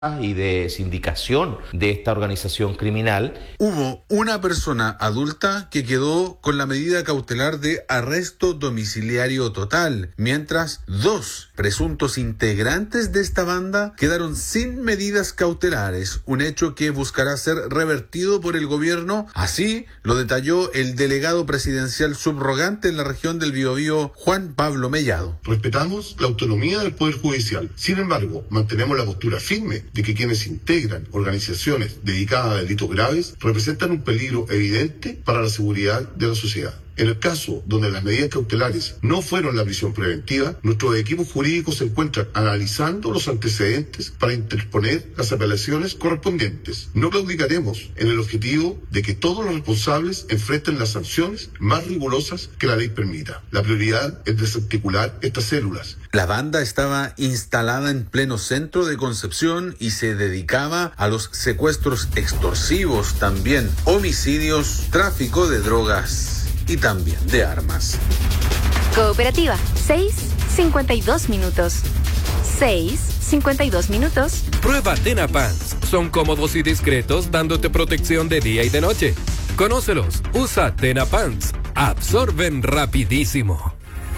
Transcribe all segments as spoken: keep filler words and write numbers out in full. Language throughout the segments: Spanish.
y de sindicación de esta organización criminal. Hubo una persona adulta que quedó con la medida cautelar de arresto domiciliario total, mientras dos presuntos integrantes de esta banda quedaron sin medidas cautelares, un hecho que buscará ser revertido por el gobierno. Así lo detalló el delegado presidencial subrogante en la región del Biobío, Juan Pablo Mellado. Respetamos la autonomía del Poder Judicial. Sin embargo, mantenemos la postura firme de que quienes integran organizaciones dedicadas a delitos graves representan un peligro evidente para la seguridad de la sociedad. En el caso donde las medidas cautelares no fueron la prisión preventiva, nuestros equipos jurídicos se encuentran analizando los antecedentes para interponer las apelaciones correspondientes. No claudicaremos en el objetivo de que todos los responsables enfrenten las sanciones más rigurosas que la ley permita. La prioridad es desarticular estas células. La banda estaba instalada en pleno centro de Concepción y se dedicaba a los secuestros extorsivos, también homicidios, tráfico de drogas y también de armas. Cooperativa, seis cincuenta y dos minutos. seis cincuenta y dos minutos. Prueba Tena Pants. Son cómodos y discretos, dándote protección de día y de noche. Conócelos. Usa Tena Pants. Absorben rapidísimo.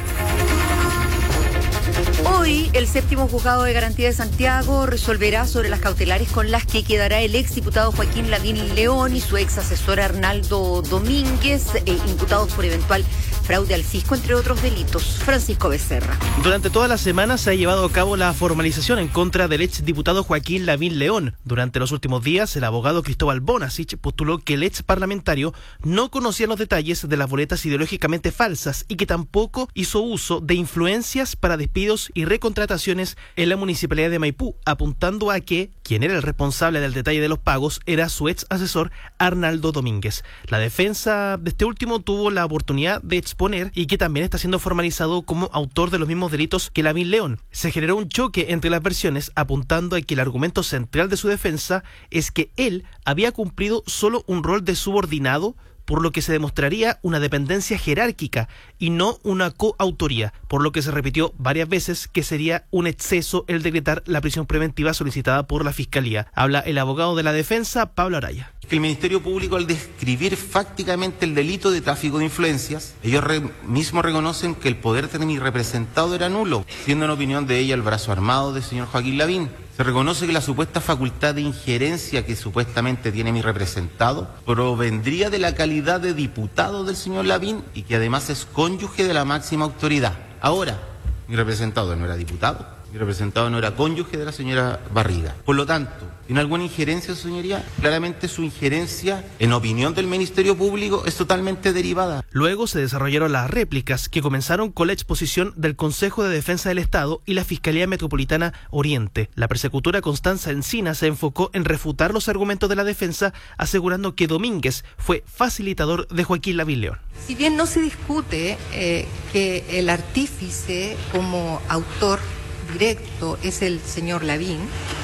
Hoy, el séptimo juzgado de garantía de Santiago resolverá sobre las cautelares con las que quedará el exdiputado Joaquín Lavín León y su ex asesor Arnaldo Domínguez, eh, imputados por eventual fraude al fisco, entre otros delitos. Francisco Becerra. Durante toda la semana se ha llevado a cabo la formalización en contra del exdiputado Joaquín Lavín León. Durante los últimos días, el abogado Cristóbal Bonasich postuló que el ex parlamentario no conocía los detalles de las boletas ideológicamente falsas y que tampoco hizo uso de influencias para despidos y recontrataciones en la municipalidad de Maipú, apuntando a que quien era el responsable del detalle de los pagos era su ex asesor Arnaldo Domínguez. La defensa de este último tuvo la oportunidad de exponer y que también está siendo formalizado como autor de los mismos delitos que Lavín León. Se generó un choque entre las versiones, apuntando a que el argumento central de su defensa es que él había cumplido solo un rol de subordinado, por lo que se demostraría una dependencia jerárquica y no una coautoría, por lo que se repitió varias veces que sería un exceso el decretar la prisión preventiva solicitada por la Fiscalía. Habla el abogado de la defensa, Pablo Araya. Que el Ministerio Público, al describir fácticamente el delito de tráfico de influencias, ellos re mismos reconocen que el poder de mi representado era nulo, siendo en opinión de ella el brazo armado del señor Joaquín Lavín. Se reconoce que la supuesta facultad de injerencia que supuestamente tiene mi representado provendría de la calidad de diputado del señor Lavín y que además es cónyuge de la máxima autoridad. Ahora, mi representado no era diputado, mi representado no era cónyuge de la señora Barriga. Por lo tanto, ¿tiene alguna injerencia, señoría? Claramente su injerencia, en opinión del Ministerio Público, es totalmente derivada. Luego se desarrollaron las réplicas que comenzaron con la exposición del Consejo de Defensa del Estado y la Fiscalía Metropolitana Oriente. La persecutora Constanza Encina se enfocó en refutar los argumentos de la defensa, asegurando que Domínguez fue facilitador de Joaquín Lavín León. Si bien no se discute eh, que el artífice como autor directo es el señor Lavín,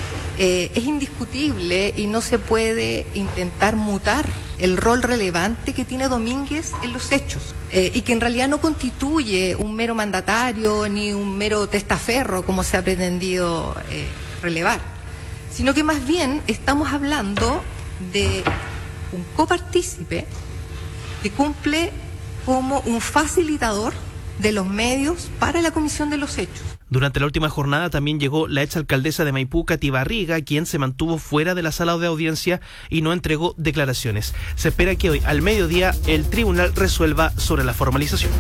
Eh, es indiscutible y no se puede intentar mutar el rol relevante que tiene Domínguez en los hechos eh, y que en realidad no constituye un mero mandatario ni un mero testaferro como se ha pretendido eh, relevar, sino que más bien estamos hablando de un copartícipe que cumple como un facilitador de los medios para la comisión de los hechos. Durante la última jornada también llegó la exalcaldesa de Maipú, Katy Barriga, quien se mantuvo fuera de la sala de audiencia y no entregó declaraciones. Se espera que hoy, al mediodía, el tribunal resuelva sobre la formalización.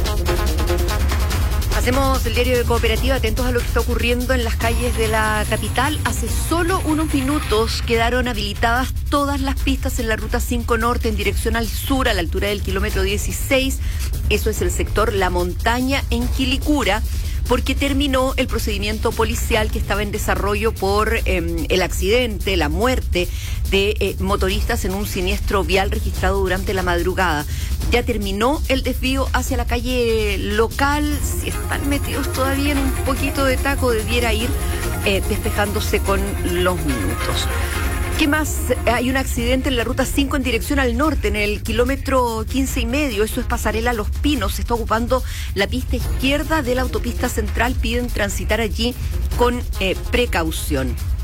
Hacemos el diario de Cooperativa, atentos a lo que está ocurriendo en las calles de la capital. Hace solo unos minutos quedaron habilitadas todas las pistas en la ruta cinco Norte en dirección al sur, a la altura del kilómetro dieciséis. Eso es el sector La Montaña en Quilicura, porque terminó el procedimiento policial que estaba en desarrollo por eh, el accidente, la muerte de eh, motoristas en un siniestro vial registrado durante la madrugada. Ya terminó el desvío hacia la calle local. Si están metidos todavía en un poquito de taco, debiera ir eh, despejándose con los minutos. ¿Qué más? Hay un accidente en la ruta cinco en dirección al norte, en el kilómetro quince y medio. Eso es Pasarela Los Pinos. Se está ocupando la pista izquierda de la autopista central. Piden transitar allí con eh, precaución.